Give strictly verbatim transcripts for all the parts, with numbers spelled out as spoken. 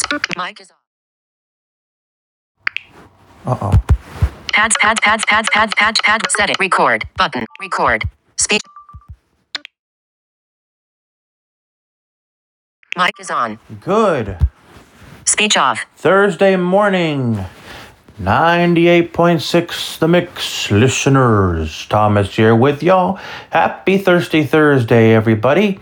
Mic is on. Uh-oh. Pads, pads, pads, pads, pads, pads, pads. Setting. Record. Button. Record. Speech. Mic is on. Good. Speech off. Thursday morning. ninety-eight point six The Mix listeners. Thomas here with y'all. Happy Thirsty Thursday, everybody.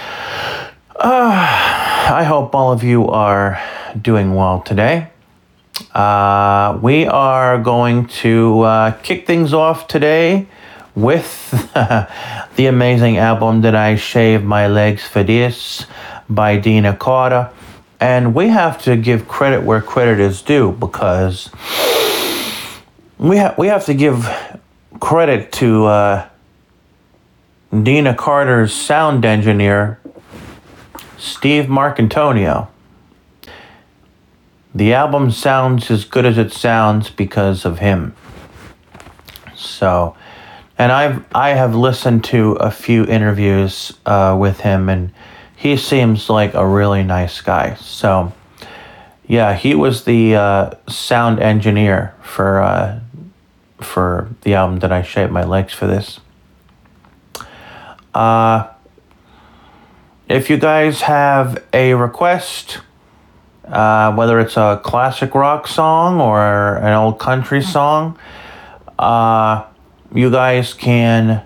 Uh, I hope all of you are doing well today. Uh, we are going to uh, kick things off today with the amazing album Did I Shave My Legs for This by Deana Carter. And we have to give credit where credit is due, because we, ha- we have to give credit to uh, Deana Carter's sound engineer, Steve Marcantonio. The album sounds as good as it sounds because of him. So, and I've I have listened to a few interviews uh, with him, and he seems like a really nice guy. So, yeah, he was the uh, sound engineer for uh, for the album Did I Shave My Legs for This. Uh, if you guys have a request, Uh, whether it's a classic rock song or an old country song, uh, you guys can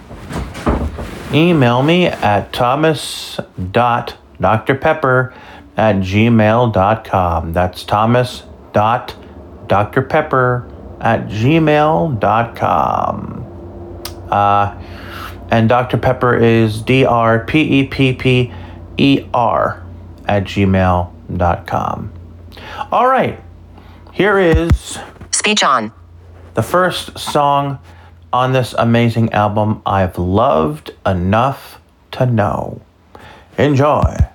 email me at thomas dot d r pepper at gmail dot com. That's thomas dot d r pepper at gmail dot com. Uh, and Doctor Pepper is D R P E P P E R at gmail dot com. All right, here is Speech on. the first song on this amazing album, I've Loved Enough to Know. Enjoy.